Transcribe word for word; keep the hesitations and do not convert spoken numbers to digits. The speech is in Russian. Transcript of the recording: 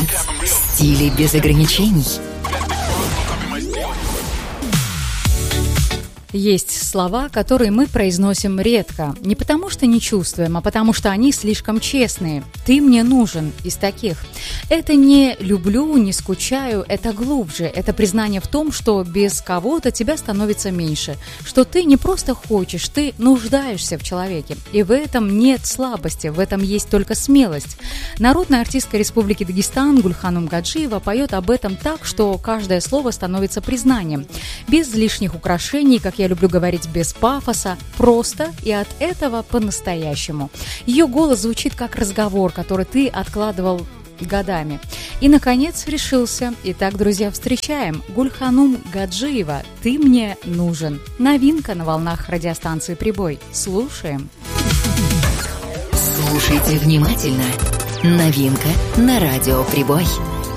в стиле без ограничений. Есть слова, которые мы произносим редко. Не потому что не чувствуем, а потому что они слишком честные. «Ты мне нужен» из таких. Это не «люблю», не «скучаю», это глубже. Это признание в том, что без кого-то тебя становится меньше. Что ты не просто хочешь, ты нуждаешься в человеке. И в этом нет слабости, в этом есть только смелость. Народная артистка Республики Дагестан Гульханум Гаджиева поет об этом так, что каждое слово становится признанием. Без лишних украшений, как я люблю говорить, без пафоса, просто и от этого по-настоящему. Ее голос звучит как разговор, который ты откладывал годами. И, наконец, решился. Итак, друзья, встречаем Гульханум Гаджиева «Ты мне нужен». Новинка на волнах радиостанции «Прибой». Слушаем. Слушайте внимательно. Новинка на радио «Прибой».